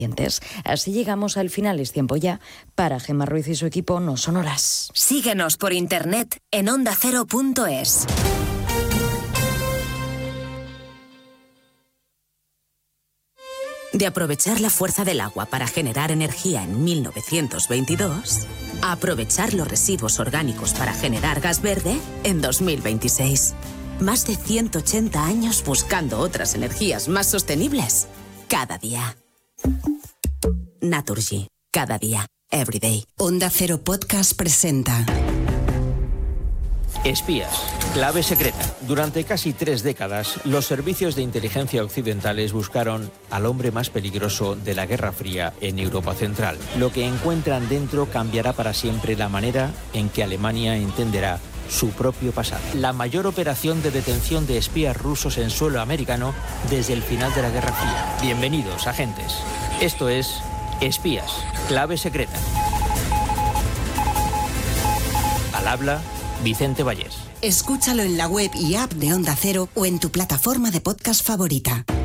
Así llegamos al final. Es tiempo ya. Para Gemma Ruiz y su equipo no son horas. Síguenos por internet en ondacero.es. De aprovechar la fuerza del agua para generar energía en 1922, a aprovechar los residuos orgánicos para generar gas verde en 2026. Más de 180 años buscando otras energías más sostenibles. Cada día. Naturgy. Cada día. Every day. Onda Cero Podcast presenta Espías. Clave secreta. Durante casi 3 décadas, los servicios de inteligencia occidentales buscaron al hombre más peligroso de la Guerra Fría en Europa Central. Lo que encuentran dentro cambiará para siempre la manera en que Alemania entenderá su propio pasado. La mayor operación de detención de espías rusos en suelo americano desde el final de la Guerra Fría. Bienvenidos, agentes. Esto es Espías. Clave secreta. Al habla Vicente Vallés. Escúchalo en la web y app de Onda Cero o en tu plataforma de podcast favorita.